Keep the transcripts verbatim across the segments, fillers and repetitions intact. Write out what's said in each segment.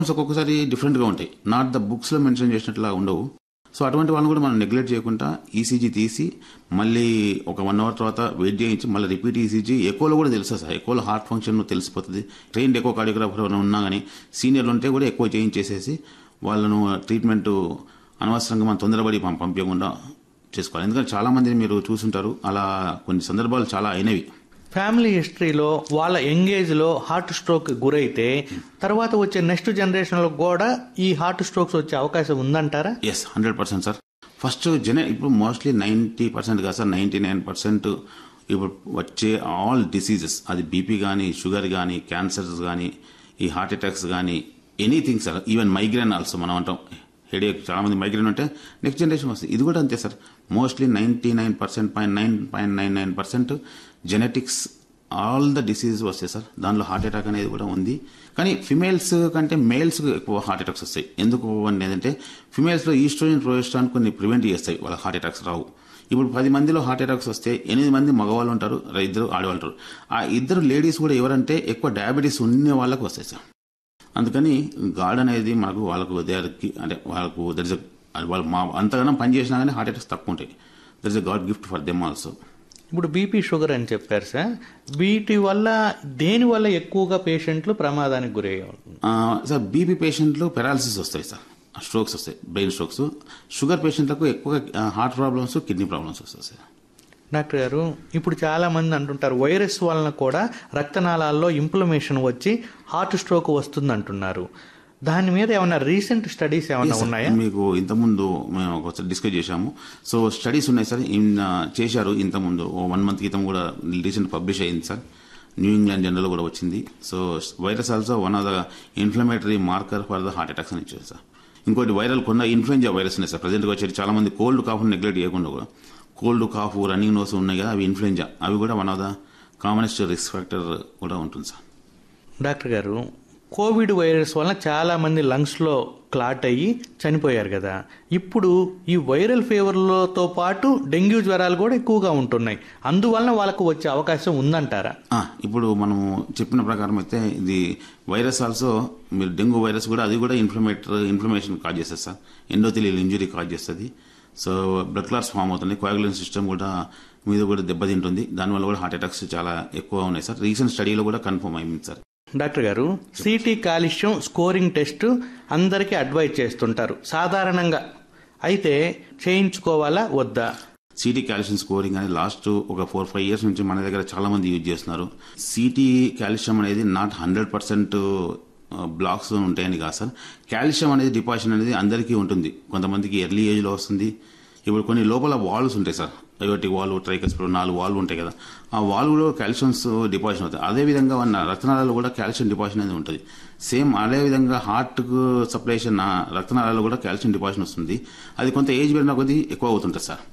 ఒక్కొక్కసారి డిఫరెంట్గా ఉంటాయి, నాట్ ద బుక్స్లో మెన్షన్ చేసినట్లా ఉండవు. సో అటువంటి వాళ్ళని కూడా మనం నెగ్లెక్ట్ చేయకుండా ఈసీజీ తీసి మళ్ళీ ఒక వన్ అవర్ తర్వాత వెయిట్ చేయించి మళ్ళీ రిపీట్ ఈసీజీ ఎకోలో కూడా తెలుసు సార్. ఎకోలో హార్ట్ ఫంక్షన్ తెలిసిపోతుంది. ట్రైన్డ్ ఎకో కార్డియోగ్రాఫర్ ఉన్నా కానీ సీనియర్లు ఉంటే కూడా ఎక్కువ చేయించేసేసి వాళ్ళను ట్రీట్మెంట్ అనవసరంగా మనం తొందరపడి పంపించకుండా చేసుకోవాలి. ఎందుకంటే చాలా మందిని మీరు చూసుంటారు, అలా కొన్ని సందర్భాలు చాలా అయినవి. ఫ్యామిలీ హిస్టరీలో వాళ్ళ ఎంగేజ్లో హార్ట్ స్ట్రోక్ గురైతే తర్వాత వచ్చే నెక్స్ట్ జనరేషన్లో కూడా ఈ హార్ట్ స్ట్రోక్స్ వచ్చే అవకాశం ఉందంటారా? Yes, hundred percent sir. First జన ఇప్పుడు మోస్ట్లీ నైంటీ పర్సెంట్ కాదు సార్, నైంటీ నైన్ పర్సెంట్ ఇప్పుడు వచ్చే ఆల్ డిసీజెస్, అది బీపీ కానీ, షుగర్ కానీ, క్యాన్సర్స్ కానీ, ఈ హార్ట్ అటాక్స్ కానీ, anything sir. Even migraine also మనం అంటాం, హెడేక్, చాలా మంది మైగ్రేన్ ఉంటే నెక్స్ట్ జనరేషన్ వస్తుంది. ఇది కూడా అంతే sir. Mostly ninety nine percent point nine point nine nine percent genetics all the diseases వస్తాయి సార్. దానిలో హార్ట్ అటాక్ అనేది కూడా ఉంది. కానీ ఫిమేల్స్ కంటే మేల్స్కి ఎక్కువ హార్ట్ అటాక్స్ వస్తాయి. ఎందుకు అంటే ఫిమేల్స్లో ఈస్ట్రోజన్, ప్రొజెస్ట్రాన్ కొన్ని ప్రివెంట్ చేస్తాయి, వాళ్ళ హార్ట్ అటాక్స్ రావు. ఇప్పుడు పది మందిలో హార్ట్ అటాక్స్ వస్తే ఎనిమిది మంది మగవాళ్ళు ఉంటారు, ఇద్దరు ఆడవాళ్ళు ఉంటారు. ఆ ఇద్దరు లేడీస్ కూడా ఎవరంటే ఎక్కువ డయాబెటీస్ ఉన్న వాళ్ళకు వస్తాయి సార్. అందుకని గాడ్ అనేది మనకు వాళ్ళకు దేనికి అంటే వాళ్ళకు దర్ ఇస్ వాళ్ళు మా అంతగానో పని చేసినా కానీ హార్ట్ అటాక్స్ తక్కువ ఉంటాయి. There is a God gift for them also. ఇప్పుడు బీపీ, షుగర్ అని చెప్పారు సార్. వీటి వల్ల దేని వల్ల ఎక్కువగా పేషెంట్లు ప్రమాదానికి గురయ్యారు సార్? బీపీ పేషెంట్లు పెరాలసిస్ వస్తాయి సార్, స్ట్రోక్స్ వస్తాయి, బ్రెయిన్ స్ట్రోక్స్. షుగర్ పేషెంట్లకు ఎక్కువగా హార్ట్ ప్రాబ్లమ్స్, కిడ్నీ ప్రాబ్లమ్స్ వస్తాయి సార్. డాక్టర్ గారు, ఇప్పుడు చాలా మంది అంటుంటారు వైరస్ వలన కూడా రక్తనాళాల్లో ఇన్ఫ్లమేషన్ వచ్చి హార్ట్ స్ట్రోక్ వస్తుంది అంటున్నారు. దాని మీద ఏమైనా రీసెంట్ స్టడీస్ ఏమైనా ఉన్నాయా? మీకు ఇంతకుముందు మేము ఒకసారి డిస్కస్ చేశాము. సో స్టడీస్ ఉన్నాయి సార్, చేశారు ఇంతకుముందు వన్ మంత్ క్రితం కూడా రీసెంట్ పబ్లిష్ అయింది సార్, న్యూ ఇంగ్లాండ్ జర్నల్ కూడా వచ్చింది. So virus also one of the inflammatory marker for the heart attacks అని ఇచ్చారు సార్. ఇంకోటి వైరల్ కొన్న ఇన్ఫ్లుయెంజా వైరస్ ఉన్నాయి సార్. ప్రజెంట్గా వచ్చేది చాలా మంది కోల్డ్ కాఫ్ నెగ్లెక్ట్ చేయకుండా కూడా కోల్డ్, కాఫ్, రన్నింగ్ నోస్ ఉన్నాయి కదా, అవి ఇన్ఫ్లుయెంజా, అవి కూడా one of the commonest risk factor కూడా ఉంటుంది సార్. డాక్టర్ గారు, కోవిడ్ వైరస్ వలన చాలా మంది లంగ్స్లో క్లాట్ అయ్యి చనిపోయారు కదా. ఇప్పుడు ఈ వైరల్ ఫీవర్లతో పాటు డెంగ్యూ జ్వరాలు కూడా ఎక్కువగా ఉంటున్నాయి. అందువలన వాళ్ళకు వచ్చే అవకాశం ఉందంటారా? ఇప్పుడు మనము చెప్పిన ప్రకారం అయితే ఇది వైరస్ ఆల్సో, మీరు డెంగ్యూ వైరస్ కూడా అది కూడా ఇన్ఫ్లమేటరీ ఇన్ఫ్లమేషన్ కాజ్ చేస్తుంది సార్. ఎండోథెలియల్ ఇంజురీ కాజ్ చేస్తుంది. సో బ్లడ్ క్లాట్స్ ఫామ్ అవుతుంది, కోయాగులేషన్ సిస్టమ్ కూడా మీద కూడా దెబ్బతింటుంది. దానివల్ల కూడా హార్ట్ అటాక్స్ చాలా ఎక్కువ ఉన్నాయి సార్. రీసెంట్ స్టడీలో కూడా కన్ఫర్మ్ అయింది సార్. డాక్టర్ గారు, సిటీ కాల్షియం స్కోరింగ్ టెస్ట్ అందరికీ అడ్వైజ్ చేస్తుంటారు సాధారణంగా, అయితే చేయించుకోవాలా వద్దా? సిటీ కాల్షియం స్కోరింగ్ అనేది లాస్ట్ ఒక ఫోర్ ఫైవ్ ఇయర్స్ నుంచి మన దగ్గర చాలా మంది యూజ్ చేస్తున్నారు. సిటీ కాల్షియం అనేది నాట్ హండ్రెడ్ పర్సెంట్ బ్లాక్స్ ఉంటాయని కాదు సార్. కాల్షియం అనేది డిపాజిషన్ అనేది అందరికీ ఉంటుంది, కొంతమందికి ఎర్లీ ఏజ్లో వస్తుంది. ఇప్పుడు కొన్ని లోపల వాల్వ్స్ ఉంటాయి సార్, అయోటిక్ వాల్వ్, ట్రైకస్పిడ్, నాలుగు వాల్వ్ ఉంటాయి కదా, ఆ వాల్వ్లో కాల్షియమ్స్ డిపాజిషన్ అవుతాయి. అదేవిధంగా ఉన్న రక్తనాళాల్లో కూడా కాల్షియం డిపాజిషన్ అనేది ఉంటుంది. సేమ్ అదేవిధంగా హార్ట్కు సప్లైషన్ రక్తనాళాల్లో కూడా కాల్షియం డిపాజిషన్ వస్తుంది. అది కొంత ఏజ్ పెరిగిన కొద్దీ ఎక్కువ అవుతుంటుంది సార్.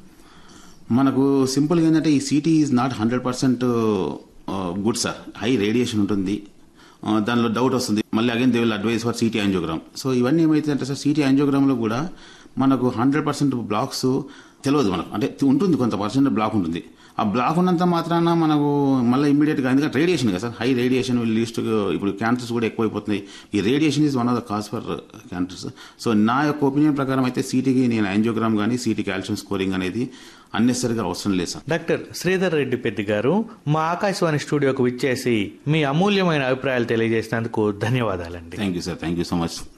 మనకు సింపుల్గా ఏంటంటే ఈ city is not hundred percent good sir. High radiation ఉంటుంది, దానిలో డౌట్ వస్తుంది. మళ్ళీ again they will advise for city angiogram. So ఇవన్నీ ఏమైతుందంటే సార్, సిటీ యాంజియోగ్రామ్లో కూడా మనకు హండ్రెడ్ పర్సెంట్ బ్లాక్స్ తెలియదు మనకు, అంటే ఉంటుంది కొంత పర్సెంట్ బ్లాక్ ఉంటుంది. ఆ బ్లాక్ ఉన్నంత మాత్రాన మనకు మళ్ళీ ఇమీడియట్గా, ఎందుకంటే రేడియేషన్ కదా sir, high radiation will least, ఇప్పుడు క్యాన్సర్స్ కూడా ఎక్కువైపోతున్నాయి. ఈ radiation is one of the cause for cancers. So నా యొక్క ఒపీనియన్ ప్రకారం అయితే సిటీకి నేను యాంజియోగ్రామ్ కానీ సిటీ కాల్షియం స్కోరింగ్ అనేది అన్నెసరిగా అవసరం లేదు సార్. డాక్టర్ శ్రీధర్ రెడ్డి పెద్ది గారు, మా ఆకాశవాణి స్టూడియోకి విచ్చేసి మీ అమూల్యమైన అభిప్రాయాలు తెలియజేసినందుకు ధన్యవాదాలండి. Thank you sir, thank you so much.